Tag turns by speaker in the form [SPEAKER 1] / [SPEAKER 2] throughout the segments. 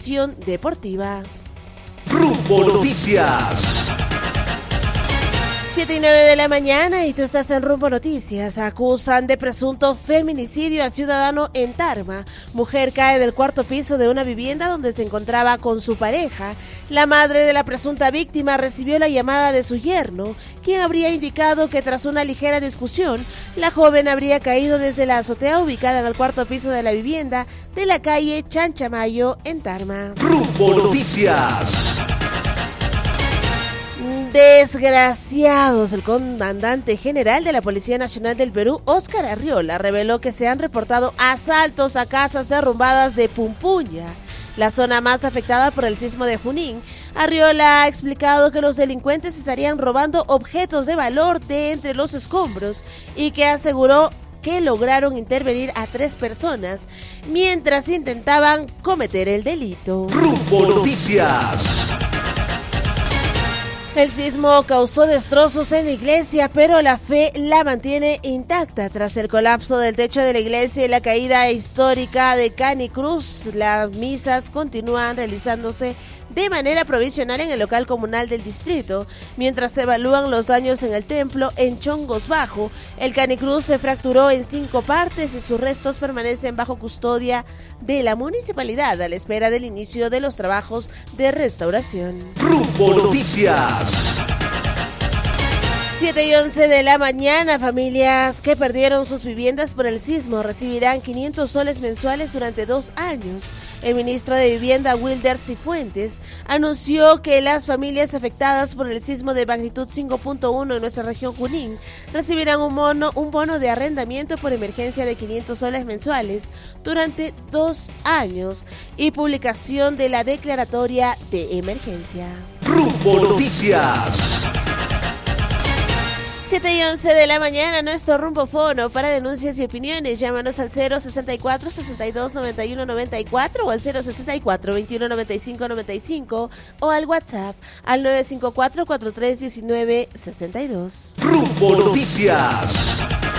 [SPEAKER 1] información deportiva.
[SPEAKER 2] Rumbo Noticias.
[SPEAKER 1] 7:09 de la mañana y tú estás en Rumbo Noticias. Acusan de presunto feminicidio a ciudadano en Tarma. Mujer cae del cuarto piso de una vivienda donde se encontraba con su pareja. La madre de la presunta víctima recibió la llamada de su yerno, quien habría indicado que tras una ligera discusión, la joven habría caído desde la azotea ubicada en el cuarto piso de la vivienda de la calle Chanchamayo en Tarma.
[SPEAKER 2] Rumbo Noticias.
[SPEAKER 1] Desgraciados. El comandante general de la Policía Nacional del Perú, Óscar Arriola, reveló que se han reportado asaltos a casas derrumbadas de Pumpuña, la zona más afectada por el sismo de Junín. Arriola ha explicado que los delincuentes estarían robando objetos de valor de entre los escombros y que aseguró que lograron intervenir a 3 personas mientras intentaban cometer el delito.
[SPEAKER 2] Rumbo Noticias.
[SPEAKER 1] El sismo causó destrozos en la iglesia, pero la fe la mantiene intacta. Tras el colapso del techo de la iglesia y la caída histórica de Canicruz, las misas continúan realizándose de manera provisional en el local comunal del distrito, mientras se evalúan los daños en el templo en Chongos Bajo. El Canicruz se fracturó en 5 partes y sus restos permanecen bajo custodia de la municipalidad a la espera del inicio de los trabajos de restauración.
[SPEAKER 2] Rumbo Noticias.
[SPEAKER 1] 7:11 de la mañana, familias que perdieron sus viviendas por el sismo recibirán 500 soles mensuales durante 2 años. El ministro de Vivienda, Wilder Cifuentes, anunció que las familias afectadas por el sismo de magnitud 5.1 en nuestra región Junín recibirán un bono de arrendamiento por emergencia de 500 soles mensuales durante 2 años y publicación de la declaratoria de emergencia.
[SPEAKER 2] Rumbo Noticias.
[SPEAKER 1] 7:11 de la mañana, nuestro rumbo fono para denuncias y opiniones. Llámanos al 064-62-91-94 o al 064-21-95-95 o al WhatsApp al 954-4319-62.
[SPEAKER 2] Rumbo Noticias.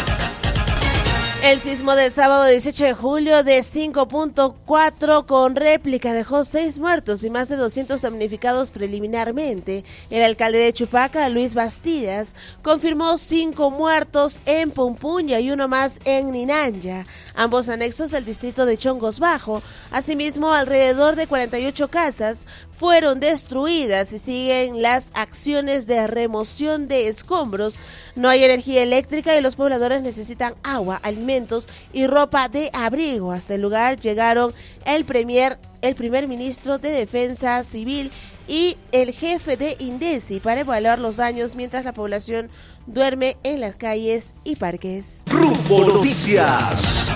[SPEAKER 1] El sismo del sábado 18 de julio de 5.4 con réplica dejó 6 muertos y más de 200 damnificados preliminarmente. El alcalde de Chupaca, Luis Bastidas, confirmó 5 muertos en Pumpuña y 1 más en Ninanja, ambos anexos del distrito de Chongos Bajo. Asimismo, alrededor de 48 casas fueron destruidas y siguen las acciones de remoción de escombros. No hay energía eléctrica y los pobladores necesitan agua, alimentos y ropa de abrigo. Hasta el lugar llegaron el primer ministro de Defensa Civil y el jefe de INDECI para evaluar los daños mientras la población duerme en las calles y parques.
[SPEAKER 2] Rumbo Noticias.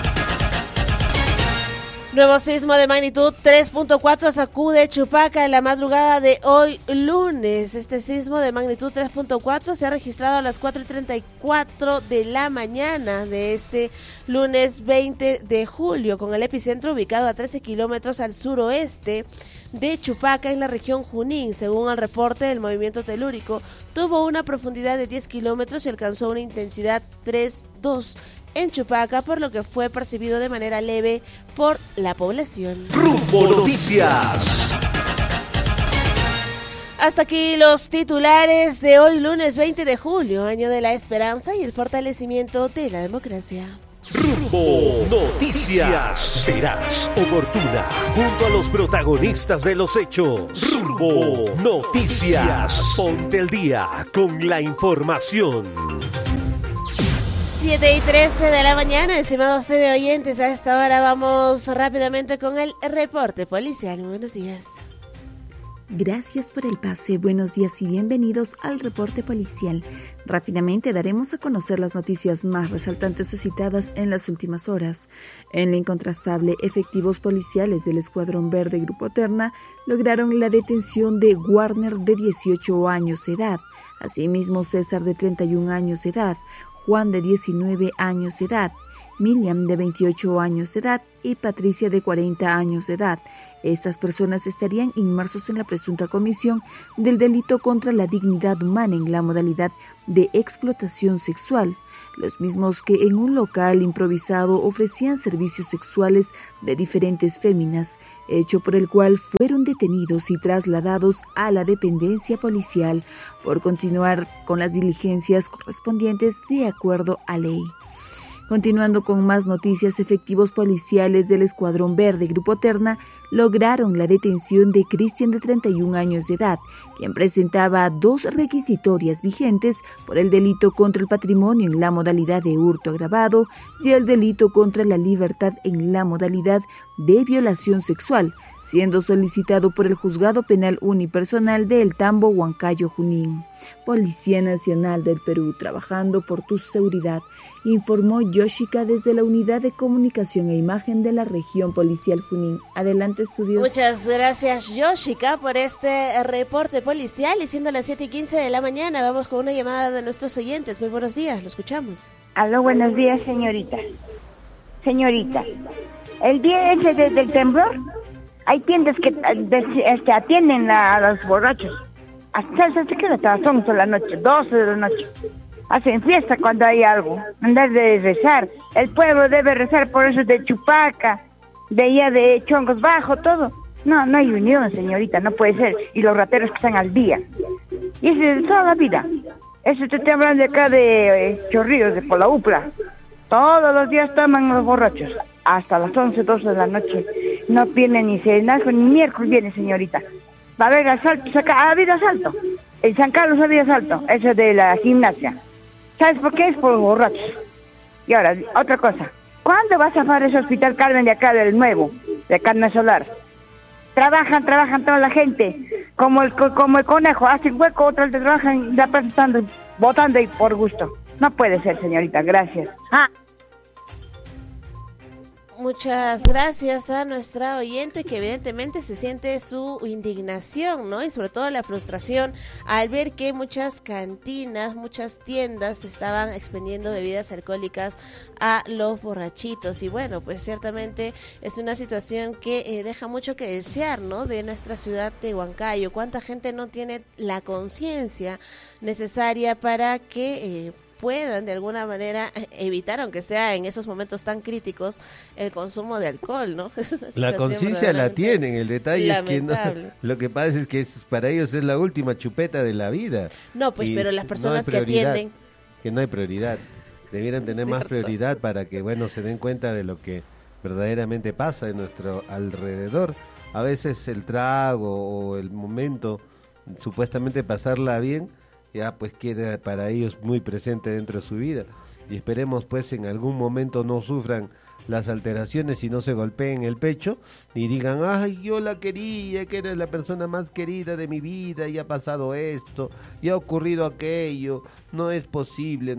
[SPEAKER 1] Nuevo sismo de magnitud 3.4 sacude Chupaca en la madrugada de hoy lunes. Este sismo de magnitud 3.4 se ha registrado a las 4:34 de la mañana de este lunes 20 de julio, con el epicentro ubicado a 13 kilómetros al suroeste de Chupaca en la región Junín. Según el reporte del movimiento telúrico, tuvo una profundidad de 10 kilómetros y alcanzó una intensidad 3.2 en Chupaca, por lo que fue percibido de manera leve por la población.
[SPEAKER 2] Rumbo Noticias.
[SPEAKER 1] Hasta aquí los titulares de hoy lunes 20 de julio, año de la esperanza y el fortalecimiento de la democracia.
[SPEAKER 2] Rumbo Noticias. Veraz, oportuna, junto a los protagonistas de los hechos. Rumbo Noticias. Ponte el día con la información.
[SPEAKER 1] 7:13 de la mañana, estimados TV oyentes, a esta hora vamos rápidamente con el reporte policial. Muy buenos días.
[SPEAKER 3] Gracias por el pase, buenos días y bienvenidos al reporte policial. Rápidamente daremos a conocer las noticias más resaltantes suscitadas en las últimas horas. En la incontrastable, efectivos policiales del Escuadrón Verde Grupo Terna lograron la detención de Warner, de 18 años de edad, asimismo César, de 31 años de edad, Juan, de 19 años de edad, Miriam, de 28 años de edad, y Patricia, de 40 años de edad. Estas personas estarían inmersos en la presunta comisión del delito contra la dignidad humana en la modalidad de explotación sexual, los mismos que en un local improvisado ofrecían servicios sexuales de diferentes féminas, hecho por el cual fueron detenidos y trasladados a la dependencia policial por continuar con las diligencias correspondientes de acuerdo a ley. Continuando con más noticias, efectivos policiales del Escuadrón Verde Grupo Terna lograron la detención de Cristian, de 31 años de edad, quien presentaba 2 requisitorias vigentes por el delito contra el patrimonio en la modalidad de hurto agravado y el delito contra la libertad en la modalidad de violación sexual, siendo solicitado por el Juzgado Penal Unipersonal de El Tambo, Huancayo, Junín. Policía Nacional del Perú, trabajando por tu seguridad, informó Yoshika desde la Unidad de Comunicación e Imagen de la Región Policial Junín. Adelante, estudios.
[SPEAKER 1] Muchas gracias, Yoshika, por este reporte policial. Y siendo las 7:15 de la mañana, vamos con una llamada de nuestros oyentes. Muy buenos días, lo escuchamos.
[SPEAKER 4] Aló, buenos días, señorita. Señorita, el día ese del temblor, hay tiendas que atienden a los borrachos. Hasta se queda hasta las 11 de la noche, 12 de la noche. Hacen fiesta cuando hay algo. Andar de rezar. El pueblo debe rezar por eso de Chupaca, de allá de Chongos Bajo, todo. No hay unión, señorita, no puede ser. Y los rateros que están al día. Y eso es de toda la vida. Eso te estoy hablando de acá de Chorrillos, de Polaupla. Todos los días toman los borrachos. Hasta las 11, 12 de la noche. No viene ni serenazo, ni miércoles viene, señorita. Va a haber asaltos acá. Ha habido asalto. En San Carlos ha habido asalto. Eso de la gimnasia. ¿Sabes por qué? Es por los borrachos. Y ahora, otra cosa. ¿Cuándo vas a zafar ese hospital Carmen de acá del nuevo? De Carmen Solar. Trabajan toda la gente. Como el conejo. Hacen hueco, otros trabajan ya presentando, votando y por gusto. No puede ser, señorita. Gracias.
[SPEAKER 1] Muchas gracias a nuestra oyente, que evidentemente se siente su indignación, ¿no? Y sobre todo la frustración al ver que muchas cantinas, muchas tiendas estaban expendiendo bebidas alcohólicas a los borrachitos. Y bueno, pues ciertamente es una situación que deja mucho que desear, ¿no? De nuestra ciudad de Huancayo. ¿Cuánta gente no tiene la conciencia necesaria para que puedan de alguna manera evitar, aunque sea en esos momentos tan críticos, el consumo de alcohol, ¿no?
[SPEAKER 5] La conciencia la tienen, el detalle lamentable. Es que lo que pasa es que para ellos es la última chupeta de la vida.
[SPEAKER 1] No, pues, pero las personas que atienden...
[SPEAKER 5] Que no hay prioridad, debieran tener más prioridad para que, bueno, se den cuenta de lo que verdaderamente pasa en nuestro alrededor. A veces el trago o el momento, supuestamente pasarla bien, ya pues queda para ellos muy presente dentro de su vida, y esperemos pues en algún momento no sufran las alteraciones y no se golpeen el pecho y digan, ay, yo la quería, que era la persona más querida de mi vida y ha pasado esto, y ha ocurrido aquello, no es posible.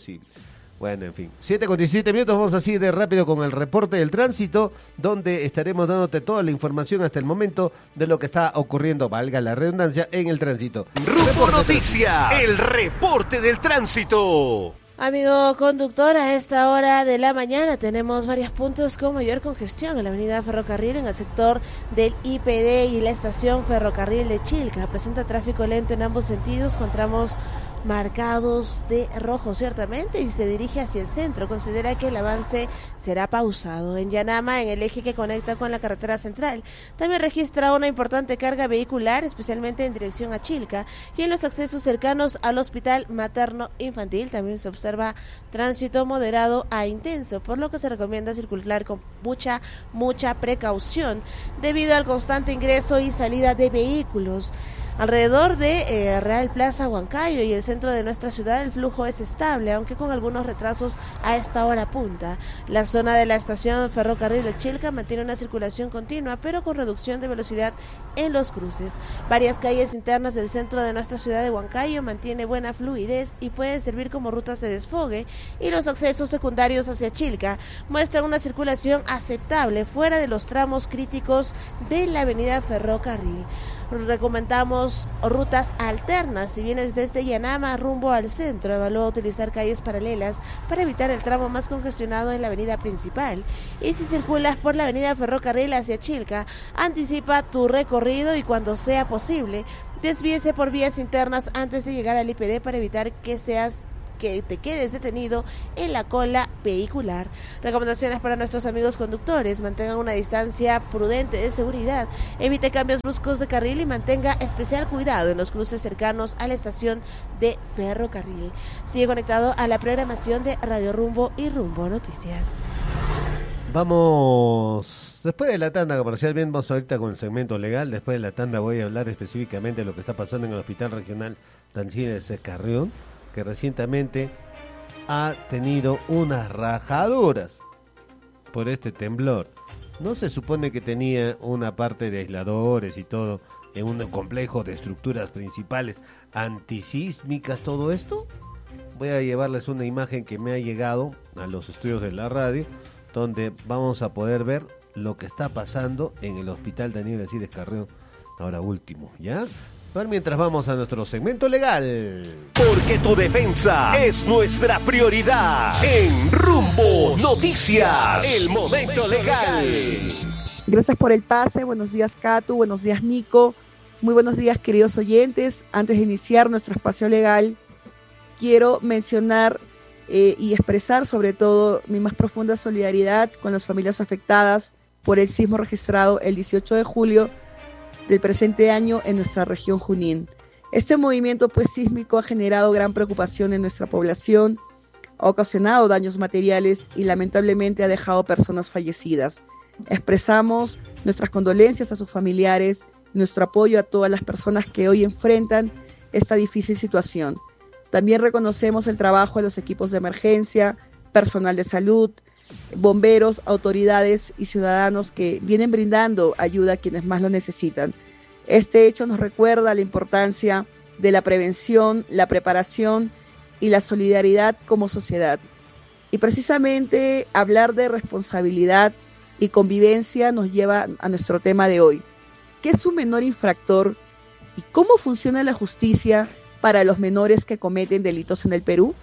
[SPEAKER 5] Bueno, en fin, 7:17 vamos así de rápido con el reporte del tránsito, donde estaremos dándote toda la información hasta el momento de lo que está ocurriendo, valga la redundancia, en el tránsito.
[SPEAKER 2] Rumbo Noticias, el reporte del tránsito.
[SPEAKER 1] Amigo conductor, a esta hora de la mañana tenemos varios puntos con mayor congestión en la avenida Ferrocarril, en el sector del IPD y la estación Ferrocarril de Chilca. Presenta tráfico lento en ambos sentidos, con tramos marcados de rojo ciertamente, y se dirige hacia el centro. Considera que el avance será pausado. En Yanama, en el eje que conecta con la carretera central, también registra una importante carga vehicular, especialmente en dirección a Chilca, y en los accesos cercanos al Hospital Materno Infantil también se observa tránsito moderado a intenso, por lo que se recomienda circular con mucha precaución debido al constante ingreso y salida de vehículos. Alrededor de Real Plaza Huancayo y el centro de nuestra ciudad el flujo es estable, aunque con algunos retrasos a esta hora punta. La zona de la estación Ferrocarril de Chilca mantiene una circulación continua, pero con reducción de velocidad en los cruces. Varias calles internas del centro de nuestra ciudad de Huancayo mantiene buena fluidez y pueden servir como rutas de desfogue, y los accesos secundarios hacia Chilca muestran una circulación aceptable fuera de los tramos críticos de la avenida Ferrocarril. Recomendamos rutas alternas. Si vienes desde Yanama rumbo al centro, evalúa utilizar calles paralelas para evitar el tramo más congestionado en la avenida principal. Y si circulas por la avenida Ferrocarril hacia Chilca, anticipa tu recorrido y cuando sea posible, desvíese por vías internas antes de llegar al IPD para evitar que te quedes detenido en la cola vehicular. Recomendaciones para nuestros amigos conductores: mantengan una distancia prudente de seguridad, evite cambios bruscos de carril y mantenga especial cuidado en los cruces cercanos a la estación de ferrocarril. Sigue conectado a la programación de Radio Rumbo y Rumbo Noticias.
[SPEAKER 5] Vamos, después de la tanda comercial, bien, vamos ahorita con el segmento legal. Después de la tanda voy a hablar específicamente de lo que está pasando en el Hospital Regional Tancines de Carrión, que recientemente ha tenido unas rajaduras por este temblor. ¿No se supone que tenía una parte de aisladores y todo en un complejo de estructuras principales antisísmicas, todo esto? Voy a llevarles una imagen que me ha llegado a los estudios de la radio, donde vamos a poder ver lo que está pasando en el Hospital Daniel Alcides Carrión, ahora último, ¿ya? Pero mientras vamos a nuestro segmento legal.
[SPEAKER 2] Porque tu defensa es nuestra prioridad. En Rumbo Noticias, el momento legal.
[SPEAKER 6] Gracias por el pase. Buenos días, Catu. Buenos días, Nico. Muy buenos días, queridos oyentes. Antes de iniciar nuestro espacio legal, quiero mencionar y expresar sobre todo mi más profunda solidaridad con las familias afectadas por el sismo registrado el 18 de julio del presente año en nuestra región Junín. Este movimiento sísmico ha generado gran preocupación en nuestra población, ha ocasionado daños materiales y lamentablemente ha dejado personas fallecidas. Expresamos nuestras condolencias a sus familiares, nuestro apoyo a todas las personas que hoy enfrentan esta difícil situación. También reconocemos el trabajo de los equipos de emergencia, personal de salud, bomberos, autoridades y ciudadanos que vienen brindando ayuda a quienes más lo necesitan. Este hecho nos recuerda la importancia de la prevención, la preparación y la solidaridad como sociedad. Y precisamente hablar de responsabilidad y convivencia nos lleva a nuestro tema de hoy. ¿Qué es un menor infractor y cómo funciona la justicia para los menores que cometen delitos en el Perú?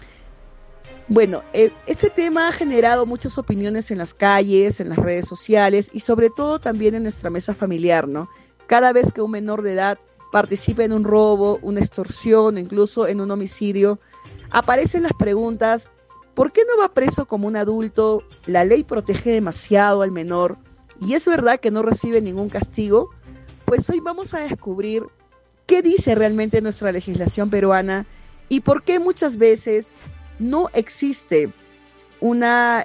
[SPEAKER 6] Bueno, este tema ha generado muchas opiniones en las calles, en las redes sociales y sobre todo también en nuestra mesa familiar, ¿no? Cada vez que un menor de edad participa en un robo, una extorsión, incluso en un homicidio, aparecen las preguntas: ¿por qué no va preso como un adulto? ¿La ley protege demasiado al menor? ¿Y es verdad que no recibe ningún castigo? Pues hoy vamos a descubrir qué dice realmente nuestra legislación peruana y por qué muchas veces no existe una,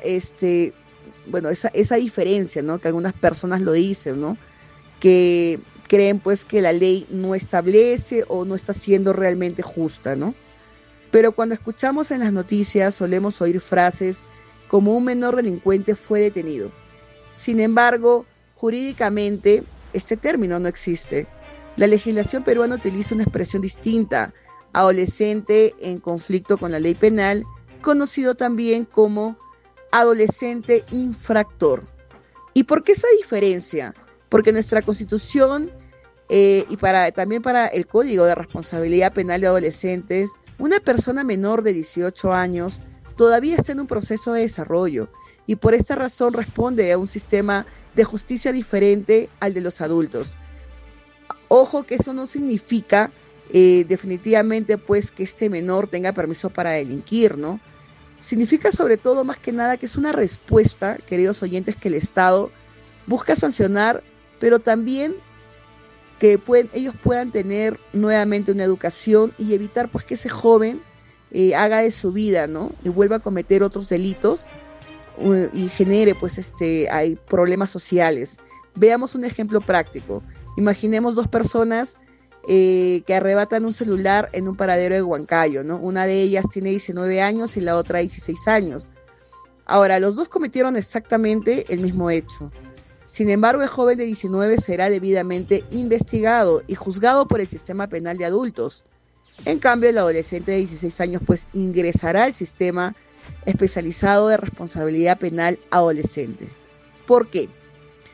[SPEAKER 6] esa diferencia, ¿no? Que algunas personas lo dicen, ¿no? Que creen que la ley no establece o no está siendo realmente justa, ¿no? Pero cuando escuchamos en las noticias solemos oír frases como un menor delincuente fue detenido. Sin embargo, jurídicamente este término no existe. La legislación peruana utiliza una expresión distinta: adolescente en conflicto con la ley penal, conocido también como adolescente infractor. ¿Y por qué esa diferencia? Porque nuestra Constitución y también para el Código de Responsabilidad Penal de Adolescentes, una persona menor de 18 años todavía está en un proceso de desarrollo y por esta razón responde a un sistema de justicia diferente al de los adultos. Ojo que eso no significa definitivamente que este menor tenga permiso para delinquir, ¿no? Significa sobre todo, más que nada, que es una respuesta, queridos oyentes, que el Estado busca sancionar, pero también que ellos puedan tener nuevamente una educación y evitar que ese joven haga de su vida, ¿no? Y vuelva a cometer otros delitos y genere hay problemas sociales. Veamos un ejemplo práctico. Imaginemos dos personas que arrebatan un celular en un paradero de Huancayo, ¿no? Una de ellas tiene 19 años y la otra 16 años. Ahora, los dos cometieron exactamente el mismo hecho. Sin embargo, el joven de 19 será debidamente investigado y juzgado por el sistema penal de adultos. En cambio, el adolescente de 16 años ingresará al sistema especializado de responsabilidad penal adolescente. ¿Por qué?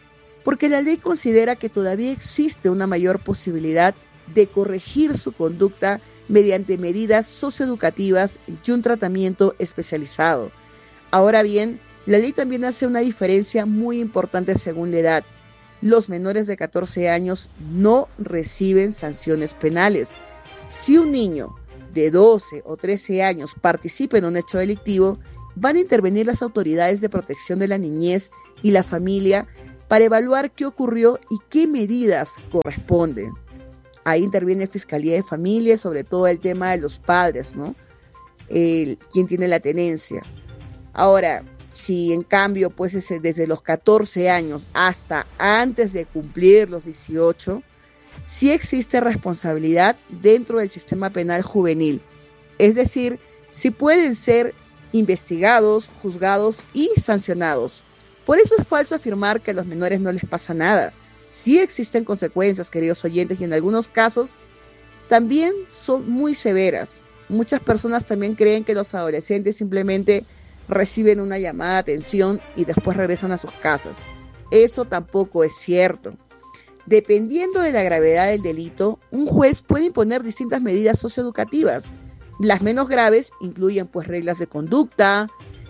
[SPEAKER 6] porque la ley considera que todavía existe una mayor posibilidad de corregir su conducta mediante medidas socioeducativas y un tratamiento especializado. Ahora bien, la ley también hace una diferencia muy importante según la edad. Los menores de 14 años no reciben sanciones penales. Si un niño de 12 o 13 años participa en un hecho delictivo, van a intervenir las autoridades de protección de la niñez y la familia para evaluar qué ocurrió y qué medidas corresponden. Ahí interviene Fiscalía de Familia, sobre todo el tema de los padres, ¿no? Quién tiene la tenencia. Ahora, si en cambio, pues desde los 14 años hasta antes de cumplir los 18, sí existe responsabilidad dentro del sistema penal juvenil. Es decir, sí pueden ser investigados, juzgados y sancionados. Por eso es falso afirmar que a los menores no les pasa nada. Sí existen consecuencias, queridos oyentes, y en algunos casos también son muy severas. Muchas personas también creen que los adolescentes simplemente reciben una llamada de atención y después regresan a sus casas. Eso tampoco es cierto. Dependiendo de la gravedad del delito, un juez puede imponer distintas medidas socioeducativas. Las menos graves incluyen pues reglas de conducta,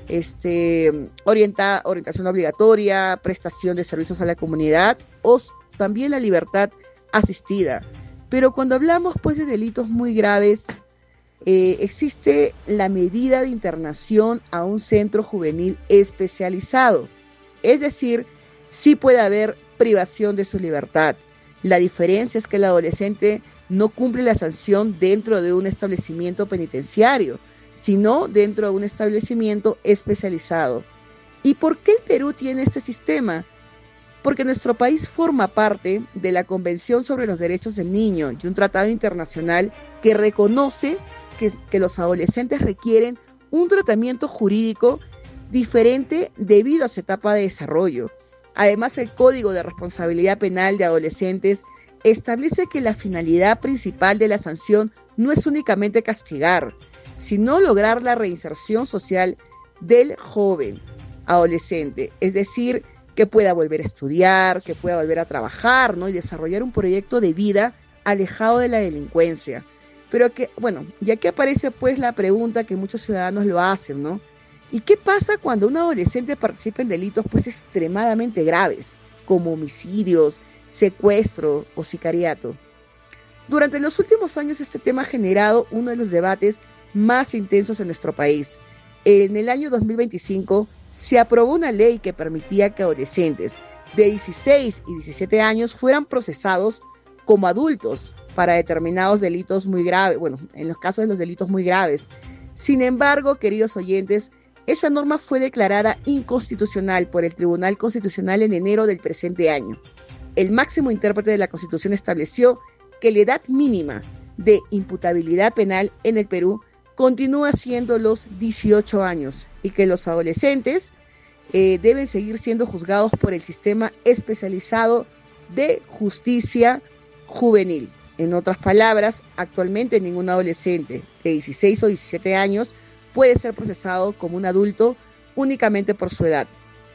[SPEAKER 6] orientación obligatoria, prestación de servicios a la comunidad o también la libertad asistida. Pero cuando hablamos pues de delitos muy graves, existe la medida de internación a un centro juvenil especializado. Es decir, sí puede haber privación de su libertad. La diferencia es que el adolescente no cumple la sanción dentro de un establecimiento penitenciario, sino dentro de un establecimiento especializado. ¿Y por qué el Perú tiene este sistema? Porque nuestro país forma parte de la Convención sobre los Derechos del Niño y un tratado internacional que reconoce que los adolescentes requieren un tratamiento jurídico diferente debido a su etapa de desarrollo. Además, el Código de Responsabilidad Penal de Adolescentes establece que la finalidad principal de la sanción no es únicamente castigar, sino lograr la reinserción social del joven adolescente, es decir, que pueda volver a estudiar, que pueda volver a trabajar, ¿no? Y desarrollar un proyecto de vida alejado de la delincuencia. Pero que, bueno, y aquí aparece pues la pregunta que muchos ciudadanos lo hacen, ¿no? ¿Y qué pasa cuando un adolescente participa en delitos pues extremadamente graves, como homicidios, secuestro o sicariato? Durante los últimos años este tema ha generado uno de los debates más intensos en nuestro país. En el año 2025 se aprobó una ley que permitía que adolescentes de 16 y 17 años fueran procesados como adultos para determinados delitos muy graves, bueno, en los casos de los delitos muy graves. Sin embargo, queridos oyentes, esa norma fue declarada inconstitucional por el Tribunal Constitucional en enero del presente año. El máximo intérprete de la Constitución estableció que la edad mínima de imputabilidad penal en el Perú continúa siendo los 18 años y que los adolescentes deben seguir siendo juzgados por el sistema especializado de justicia juvenil. En otras palabras, actualmente ningún adolescente de 16 o 17 años puede ser procesado como un adulto únicamente por su edad.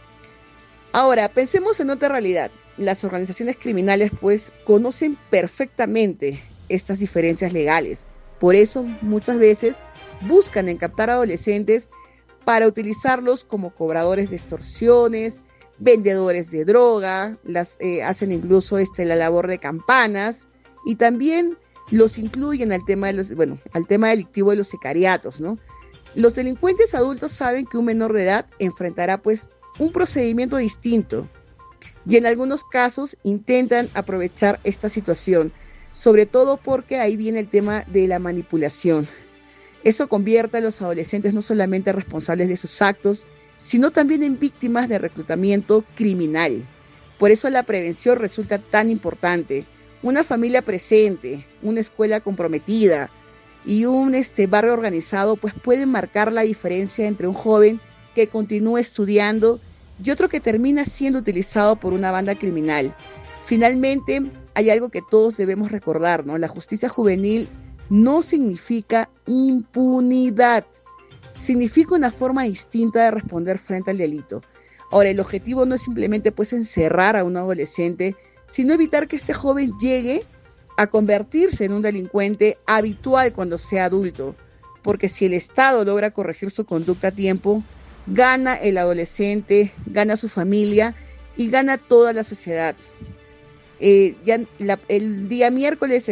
[SPEAKER 6] Ahora, pensemos en otra realidad. Las organizaciones criminales pues conocen perfectamente estas diferencias legales. Por eso muchas veces buscan captar adolescentes para utilizarlos como cobradores de extorsiones, vendedores de droga, hacen incluso la labor de campanas y también los incluyen al tema delictivo de los sicariatos, ¿no? Los delincuentes adultos saben que un menor de edad enfrentará pues un procedimiento distinto y en algunos casos intentan aprovechar esta situación, sobre todo porque ahí viene el tema de la manipulación. Eso convierte a los adolescentes no solamente responsables de sus actos, sino también en víctimas de reclutamiento criminal. Por eso la prevención resulta tan importante. Una familia presente, una escuela comprometida y un barrio organizado pues pueden marcar la diferencia entre un joven que continúa estudiando y otro que termina siendo utilizado por una banda criminal. Finalmente, hay algo que todos debemos recordar, ¿no? La justicia juvenil no significa impunidad, significa una forma distinta de responder frente al delito. Ahora, el objetivo no es simplemente pues encerrar a un adolescente, sino evitar que este joven llegue a convertirse en un delincuente habitual cuando sea adulto, porque si el Estado logra corregir su conducta a tiempo, gana el adolescente, gana su familia y gana toda la sociedad. El día miércoles,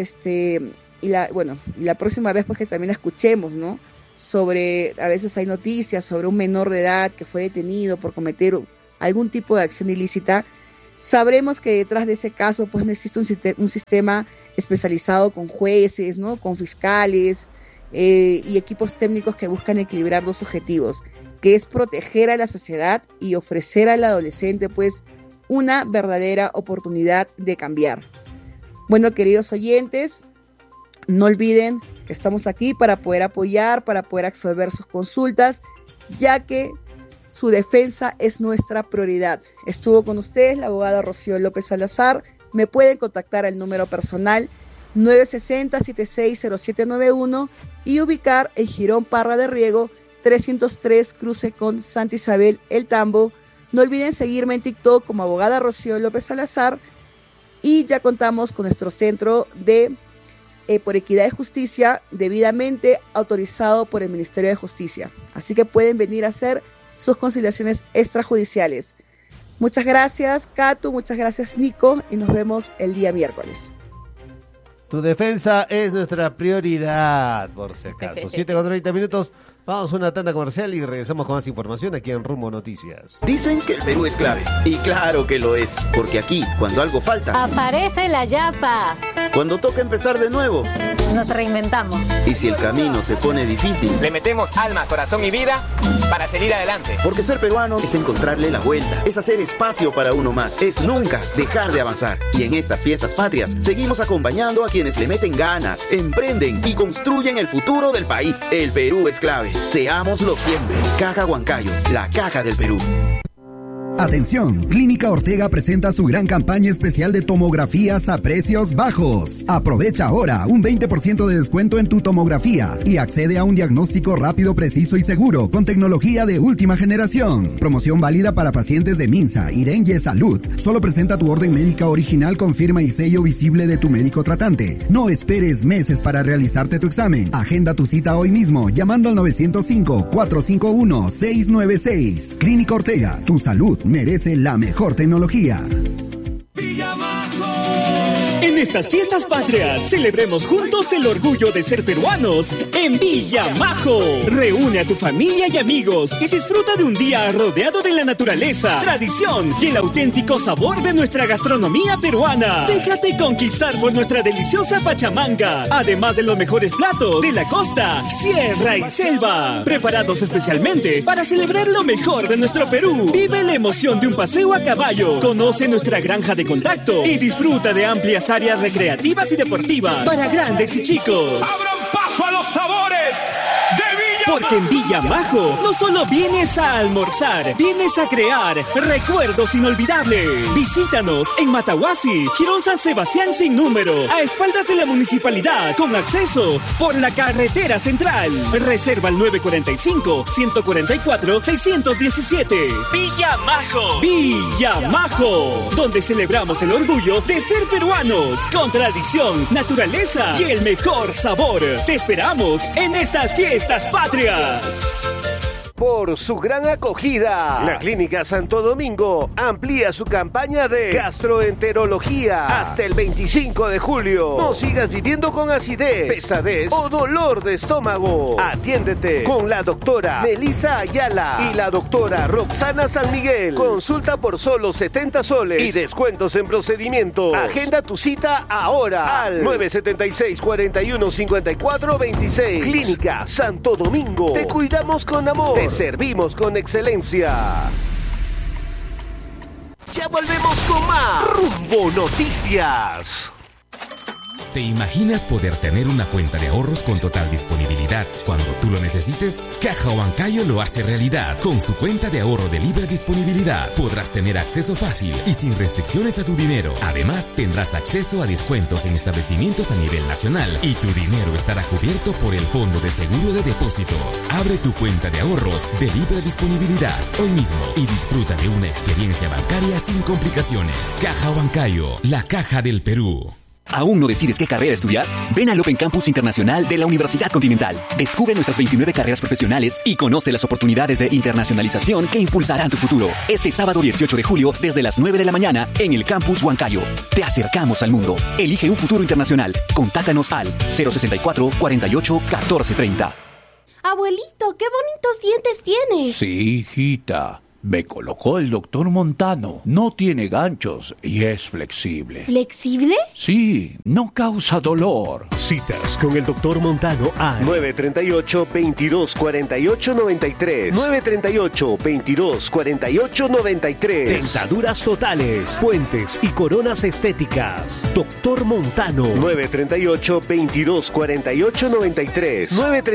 [SPEAKER 6] la próxima vez pues que también la escuchemos, ¿no? A veces hay noticias sobre un menor de edad que fue detenido por cometer algún tipo de acción ilícita. Sabremos que detrás de ese caso pues no existe un sistema especializado con jueces, ¿no? Con fiscales y equipos técnicos que buscan equilibrar dos objetivos, que es proteger a la sociedad y ofrecer al adolescente pues una verdadera oportunidad de cambiar. Bueno, queridos oyentes, no olviden que estamos aquí para poder apoyar, para poder absolver sus consultas, ya que su defensa es nuestra prioridad. Estuvo con ustedes la abogada Rocío López Salazar. Me pueden contactar al número personal 960-760791 y ubicar en Girón Parra de Riego 303 cruce con Santa Isabel El Tambo. No olviden seguirme en TikTok como abogada Rocío López Salazar y ya contamos con nuestro centro de por equidad de justicia debidamente autorizado por el Ministerio de Justicia. Así que pueden venir a hacer sus conciliaciones extrajudiciales. Muchas gracias, Catu, muchas gracias, Nico, y nos vemos el día miércoles.
[SPEAKER 5] Tu defensa es nuestra prioridad, por si acaso. 7:30 minutos. Vamos a una tanda comercial y regresamos con más información aquí en Rumbo Noticias.
[SPEAKER 7] Dicen que el Perú es clave. Y claro que lo es. Porque aquí, cuando algo falta,
[SPEAKER 8] aparece la yapa.
[SPEAKER 7] Cuando toca empezar de nuevo,
[SPEAKER 8] nos reinventamos.
[SPEAKER 7] Y si el camino se pone difícil,
[SPEAKER 9] le metemos alma, corazón y vida para seguir adelante.
[SPEAKER 7] Porque ser peruano es encontrarle la vuelta. Es hacer espacio para uno más. Es nunca dejar de avanzar. Y en estas fiestas patrias, seguimos acompañando a quienes le meten ganas, emprenden y construyen el futuro del país. El Perú es clave. Seámoslo siempre. Caja Huancayo, la caja del Perú.
[SPEAKER 10] Atención, Clínica Ortega presenta su gran campaña especial de tomografías a precios bajos. Aprovecha ahora un 20% de descuento en tu tomografía y accede a un diagnóstico rápido, preciso y seguro con tecnología de última generación. Promoción válida para pacientes de Minsa, Irenye Salud. Solo presenta tu orden médica original con firma y sello visible de tu médico tratante. No esperes meses para realizarte tu examen. Agenda tu cita hoy mismo llamando al 905-451-696. Clínica Ortega, tu salud merece la mejor tecnología.
[SPEAKER 11] En estas fiestas patrias, celebremos juntos el orgullo de ser peruanos en Villa Majo. Reúne a tu familia y amigos y disfruta de un día rodeado de la naturaleza, tradición y el auténtico sabor de nuestra gastronomía peruana. Déjate conquistar por nuestra deliciosa pachamanga, además de los mejores platos de la costa, sierra y selva, preparados especialmente para celebrar lo mejor de nuestro Perú. Vive la emoción de un paseo a caballo, conoce nuestra granja de contacto y disfruta de amplias áreas recreativas y deportivas para grandes y chicos.
[SPEAKER 12] ¡Abran paso a los sabores de Villa Majo!
[SPEAKER 11] Porque en Villa Majo no solo vienes a almorzar, vienes a crear recuerdos inolvidables. Visítanos en Matahuasi, Girón San Sebastián sin número, a espaldas de la municipalidad, con acceso por la carretera central. Reserva al 945-144-617. Villa Majo. Villa Majo, donde celebramos el orgullo de ser peruanos, con tradición, naturaleza y el mejor sabor. Te esperamos en estas fiestas patrias.
[SPEAKER 2] Por su gran acogida, la Clínica Santo Domingo amplía su campaña de gastroenterología hasta el 25 de julio. No sigas viviendo con acidez, pesadez o dolor de estómago. Atiéndete con la doctora Melissa Ayala y la doctora Roxana San Miguel. Consulta por solo 70 soles y descuentos en procedimientos. Agenda tu cita ahora al 976-4154-26. Clínica Santo Domingo. Te cuidamos con amor. Te servimos con excelencia. Ya volvemos con más Rumbo Noticias.
[SPEAKER 13] ¿Te imaginas poder tener una cuenta de ahorros con total disponibilidad cuando tú lo necesites? Caja Huancayo lo hace realidad. Con su cuenta de ahorro de libre disponibilidad podrás tener acceso fácil y sin restricciones a tu dinero. Además, tendrás acceso a descuentos en establecimientos a nivel nacional y tu dinero estará cubierto por el Fondo de Seguro de Depósitos. Abre tu cuenta de ahorros de libre disponibilidad hoy mismo y disfruta de una experiencia bancaria sin complicaciones. Caja Huancayo, la caja del Perú.
[SPEAKER 14] ¿Aún no decides qué carrera estudiar? Ven al Open Campus Internacional de la Universidad Continental. Descubre nuestras 29 carreras profesionales y conoce las oportunidades de internacionalización que impulsarán tu futuro. Este sábado 18 de julio, desde las 9 de la mañana, en el Campus Huancayo. Te acercamos al mundo. Elige un futuro internacional. Contáctanos al 064 48 14 30.
[SPEAKER 15] Abuelito, qué bonitos dientes tienes.
[SPEAKER 16] Sí, hijita. Me colocó el doctor Montano. No tiene ganchos y es flexible.
[SPEAKER 15] ¿Flexible?
[SPEAKER 16] Sí, no causa dolor.
[SPEAKER 2] Citas con el doctor Montano al 938-2248-93. 938-2248-93. Dentaduras totales, puentes y coronas estéticas. Doctor Montano. 938-2248-93.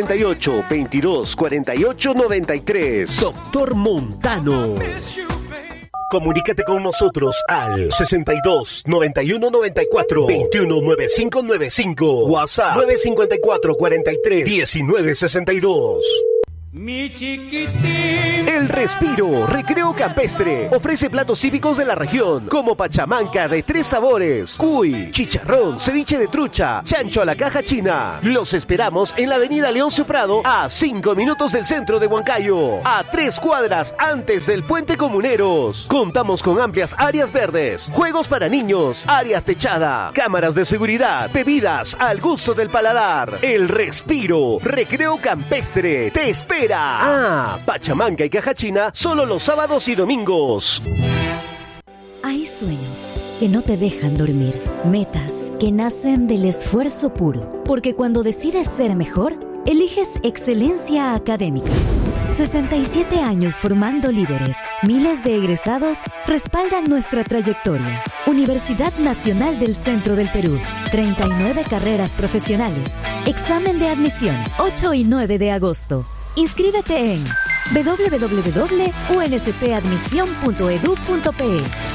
[SPEAKER 2] 938-2248-93. Doctor Montano. Comunícate con nosotros al 62 91 94 21 95 95. WhatsApp 954 43 19 62.
[SPEAKER 12] Mi chiquitín.
[SPEAKER 2] El Respiro, recreo campestre, ofrece platos típicos de la región, como pachamanca de 3 sabores, cuy, chicharrón, ceviche de trucha, chancho a la caja china. Los esperamos en la avenida Leoncio Prado, a 5 minutos del centro de Huancayo, a 3 cuadras antes del Puente Comuneros. Contamos con amplias áreas verdes, juegos para niños, áreas techada, cámaras de seguridad, bebidas al gusto del paladar. El Respiro, recreo campestre, te espera. Pachamanca y caja china solo los sábados y domingos.
[SPEAKER 17] Hay sueños que no te dejan dormir, metas que nacen del esfuerzo puro, porque cuando decides ser mejor, eliges excelencia académica. 67 años formando líderes, miles de egresados respaldan nuestra trayectoria. Universidad Nacional del Centro del Perú, 39 carreras profesionales. Examen de admisión, 8 y 9 de agosto. Inscríbete en www.unspadmisión.edu.pe.